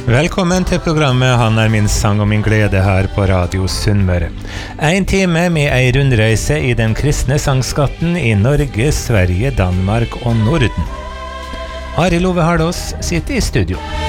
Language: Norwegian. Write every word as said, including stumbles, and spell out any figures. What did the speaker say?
Velkommen til programmet Han er min sang og min glede her på Radio Sunnmøre. En time med ei rundreise i den kristne sangskatten i Norge, Sverige, Danmark og Norden. Arild Ove Hardås sitter i studio.